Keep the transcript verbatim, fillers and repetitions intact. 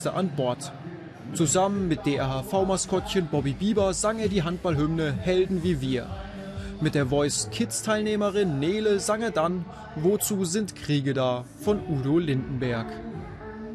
an Bord. Zusammen mit D R H V-Maskottchen Bobby Bieber sang er die Handballhymne Helden wie wir. Mit der Voice Kids-Teilnehmerin Nele sang er dann Wozu sind Kriege da von Udo Lindenberg.